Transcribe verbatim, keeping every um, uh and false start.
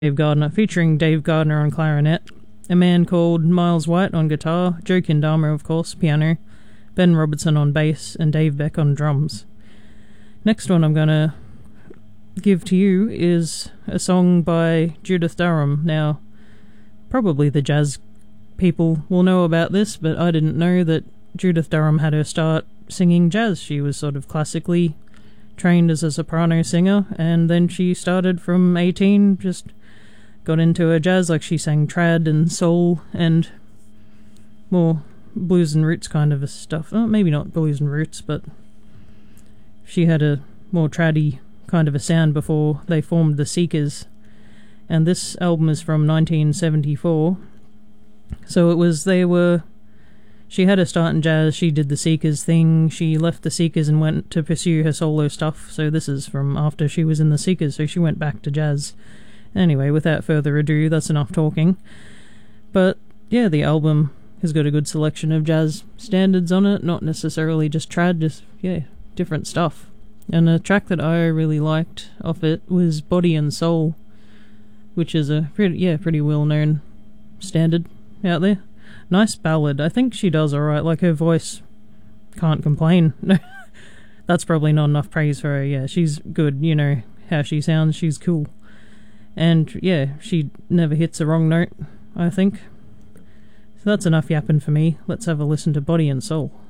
Dave Gardner, featuring Dave Gardner on clarinet, a man called Miles White on guitar, Joe Kendama, of course, piano, Ben Robertson on bass, and Dave Beck on drums. Next one I'm going to give to you is a song by Judith Durham. Now, probably the jazz people will know about this, but I didn't know that Judith Durham had her start singing jazz. She was sort of classically trained as a soprano singer, and then she started from eighteen, just got into her jazz, like she sang trad and soul and more blues and roots kind of stuff. Oh, maybe not blues and roots, but she had a more traddy kind of a sound before they formed the Seekers. And this album is from nineteen seventy-four. So it was, they were, she had a start in jazz, she did the Seekers thing, she left the Seekers and went to pursue her solo stuff. So this is from after she was in the Seekers, so she went back to jazz. Anyway, without further ado, that's enough talking. But yeah, the album has got a good selection of jazz standards on it, not necessarily just trad, just, yeah, different stuff. And a track that I really liked off it was Body and Soul, which is a pretty, yeah, pretty well-known standard out there. Nice ballad. I think she does alright, like her voice, can't complain. That's probably not enough praise for her. Yeah, she's good, you know how she sounds, she's cool. And yeah, she never hits a wrong note, I think. So that's enough yapping for me. Let's have a listen to Body and Soul.